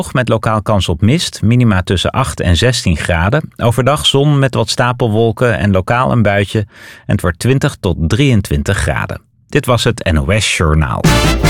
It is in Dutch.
met lokaal kans op mist, minima tussen 8 en 16 graden. Overdag zon met wat stapelwolken en lokaal een buitje. En het wordt 20 tot 23 graden. Dit was het NOS Journaal.